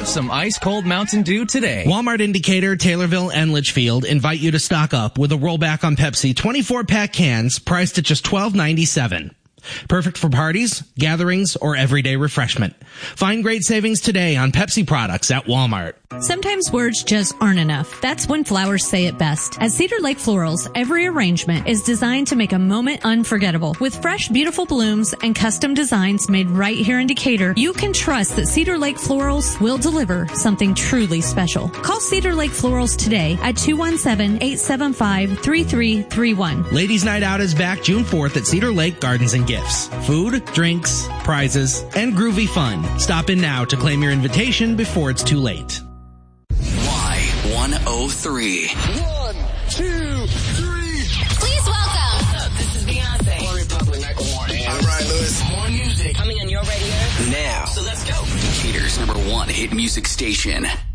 some ice-cold Mountain Dew today. Walmart Indicator, Taylorville, and Litchfield invite you to stock up with a rollback on Pepsi 24-pack cans priced at just $12.97. Perfect for parties, gatherings, or everyday refreshment. Find great savings today on Pepsi products at Walmart. Sometimes words just aren't enough. That's when flowers say it best. At Cedar Lake Florals, every arrangement is designed to make a moment unforgettable. With fresh, beautiful blooms and custom designs made right here in Decatur, you can trust that Cedar Lake Florals will deliver something truly special. Call Cedar Lake Florals today at 217-875-3331. Ladies' Night Out is back June 4th at Cedar Lake Gardens and Gifts. Food, drinks, prizes, and groovy fun. Stop in now to claim your invitation before it's too late. Y103. 1, 2, 3. Please welcome. What's up? This is Beyonce. One Republic, Michael Warren. All right, Lewis. More music coming on your radio Now. So let's go. Decatur's #1 hit music station.